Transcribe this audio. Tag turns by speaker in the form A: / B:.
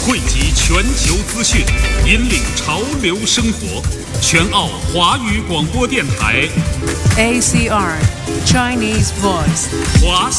A: 汇集全球资讯，引领潮流生活。全澳华语广播电台
B: ACR Chinese Voice。
A: 华